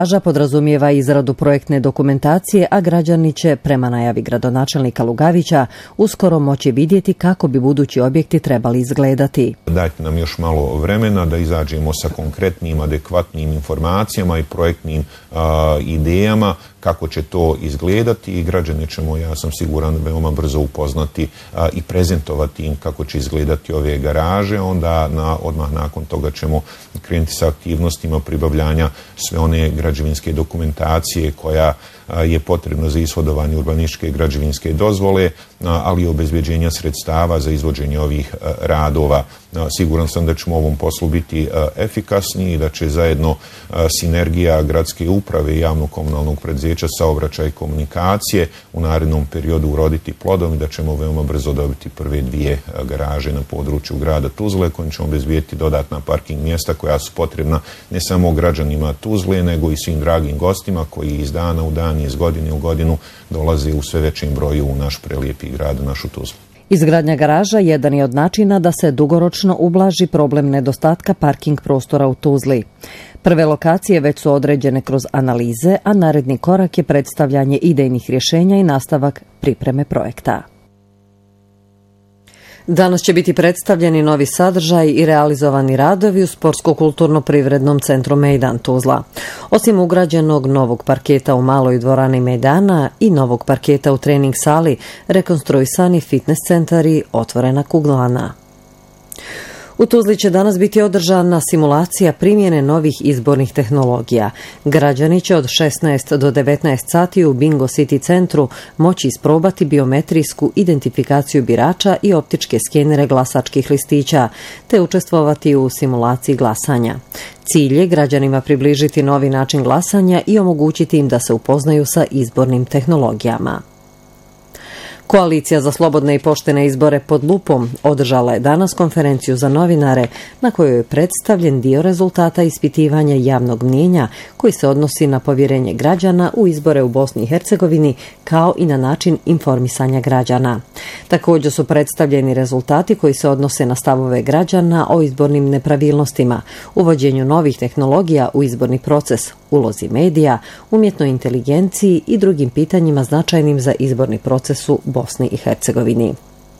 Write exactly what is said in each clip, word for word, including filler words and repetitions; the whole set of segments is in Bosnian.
Garaža podrazumijeva izradu projektne dokumentacije, a građani će, prema najavi gradonačelnika Lugavića, uskoro moći vidjeti kako bi budući objekti trebali izgledati. Dajte nam još malo vremena da izađemo sa konkretnim, adekvatnim informacijama i projektnim a, idejama kako će to izgledati i građane ćemo, ja sam siguran, veoma brzo upoznati a, i prezentovati im kako će izgledati ove garaže. Onda na, odmah nakon toga ćemo krenuti sa aktivnostima pribavljanja sve one građevinske dokumentacije koja je potrebno za ishodovanje urbanističke i građevinske dozvole, ali i obezbeđenja sredstava za izvođenje ovih radova. Siguran sam da ćemo u ovom poslu biti efikasni i da će zajedno sinergija gradske uprave i javno-komunalnog preduzeća saobraćaja i komunikacije u narednom periodu uroditi plodom i da ćemo veoma brzo dobiti prve dvije garaže na području grada Tuzle kojim ćemo obezbijeti dodatna parking mjesta koja su potrebna ne samo građanima Tuzle nego i svim dragim gostima koji iz dana u dan, iz godine u godinu dolaze u sve većem broju u naš prelijepi grad, u našu Tuzlu. Izgradnja garaža jedan je od načina da se dugoročno ublaži problem nedostatka parking prostora u Tuzli. Prve lokacije već su određene kroz analize, a naredni korak je predstavljanje idejnih rješenja i nastavak pripreme projekta. Danas će biti predstavljeni novi sadržaj i realizovani radovi u Sportsko-kulturno-privrednom centru Mejdan Tuzla. Osim ugrađenog novog parketa u maloj dvorani Mejdana i novog parketa u trening sali, rekonstruisani fitness centar i otvorena kuglana. U Tuzli će danas biti održana simulacija primjene novih izbornih tehnologija. Građani će od šesnaest do devetnaest sati u Bingo City centru moći isprobati biometrijsku identifikaciju birača i optičke skenere glasačkih listića, te učestvovati u simulaciji glasanja. Cilj je građanima približiti novi način glasanja i omogućiti im da se upoznaju sa izbornim tehnologijama. Koalicija za slobodne i poštene izbore pod lupom održala je danas konferenciju za novinare na kojoj je predstavljen dio rezultata ispitivanja javnog mnijenja koji se odnosi na povjerenje građana u izbore u Bosni i Hercegovini kao i na način informisanja građana. Također su predstavljeni rezultati koji se odnose na stavove građana o izbornim nepravilnostima, uvođenju novih tehnologija u izborni proces, ulozi medija, umjetnoj inteligenciji i drugim pitanjima značajnim za izborni proces u Bosni i Hercegovini.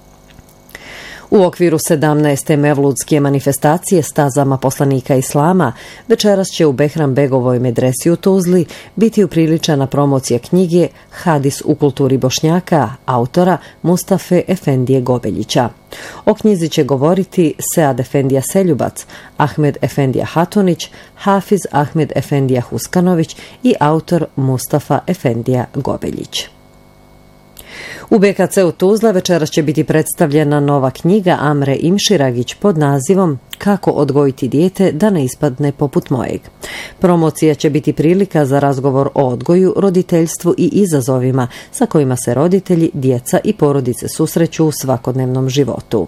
U okviru sedamnaeste mevludske manifestacije stazama poslanika Islama, večeras će u Behrambegovoj medresi u Tuzli biti upriličena promocija knjige Hadis u kulturi Bošnjaka, autora Mustafe Efendije Gobeljića. O knjizi će govoriti Sead Efendija Seljubac, Ahmed Efendija Hatunić, Hafiz Ahmed Efendija Huskanović i autor Mustafa Efendija Gobeljić. U be ka ce u Tuzla večeras će biti predstavljena nova knjiga Amre Imširagić pod nazivom Kako odgojiti dijete da ne ispadne poput mojeg. Promocija će biti prilika za razgovor o odgoju, roditeljstvu i izazovima sa kojima se roditelji, djeca i porodice susreću u svakodnevnom životu.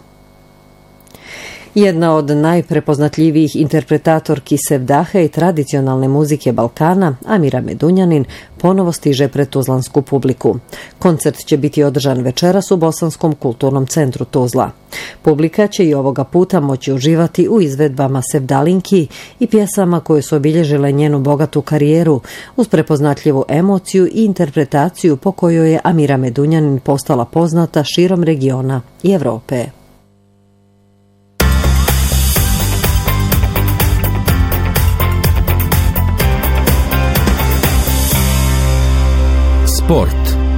Jedna od najprepoznatljivijih interpretatorki sevdahe i tradicionalne muzike Balkana, Amira Medunjanin, ponovo stiže pred tuzlansku publiku. Koncert će biti održan večeras u Bosanskom kulturnom centru Tuzla. Publika će i ovoga puta moći uživati u izvedbama sevdalinki i pjesama koje su obilježile njenu bogatu karijeru, uz prepoznatljivu emociju i interpretaciju po kojoj je Amira Medunjanin postala poznata širom regiona i Evrope. Sport.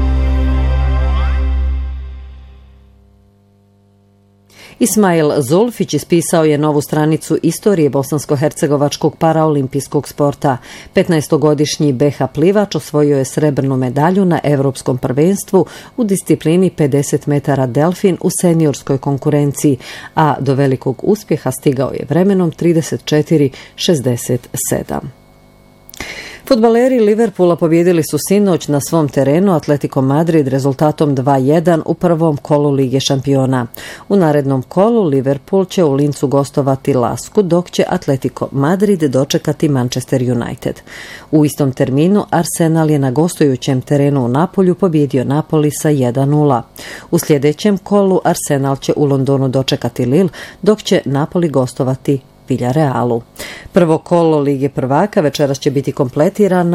Ismail Zulfić ispisao je novu stranicu istorije bosansko-hercegovačkog paraolimpijskog sporta. petnaestogodišnji be ha plivač osvojio je srebrnu medalju na Evropskom prvenstvu u disciplini pedeset metara delfin u seniorskoj konkurenciji, a do velikog uspjeha stigao je vremenom trideset četiri šezdeset sedam. Fudbaleri Liverpoola pobjedili su sinoć na svom terenu Atletico Madrid rezultatom dva jedan u prvom kolu Lige šampiona. U narednom kolu Liverpool će u Lincu gostovati Lasku, dok će Atletico Madrid dočekati Manchester United. U istom terminu Arsenal je na gostujućem terenu u Napolju pobjedio Napoli sa jedan nula. U sljedećem kolu Arsenal će u Londonu dočekati Lille, dok će Napoli gostovati Villarealu. Prvo kolo Lige prvaka večeras će biti kompletirano